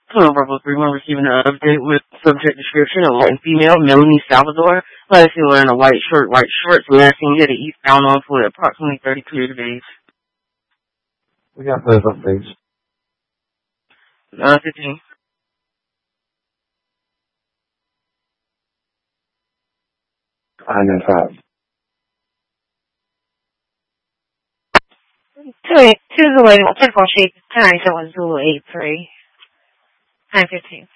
Hello, Bravo 3-1 receiving an update with subject description of white female, Melanie Salvador. Last seen wearing a white shirt, white shorts, last seen headed eastbound on foot, approximately 32 years of age. We got those updates. 9:15. I know that. To the lady, telephone sheet, 1097 Zulu 83. 9:15.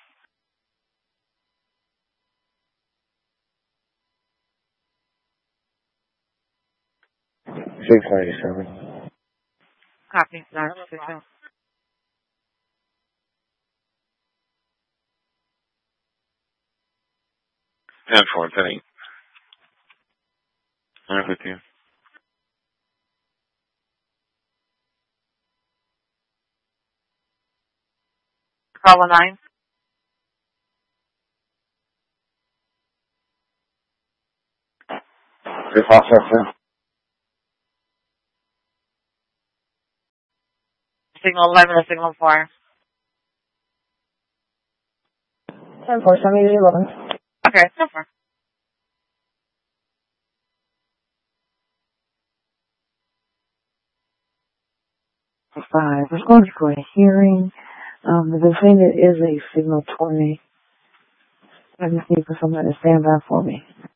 $697. Copy. 9:15. Ten four, 10-8. 9:15. Call 9. This officer. Signal 11 or signal 4. 10-4, send me the 11. Okay, so far. 5. We're going for a hearing. The defendant is a signal 20. I just need for someone to stand by for me.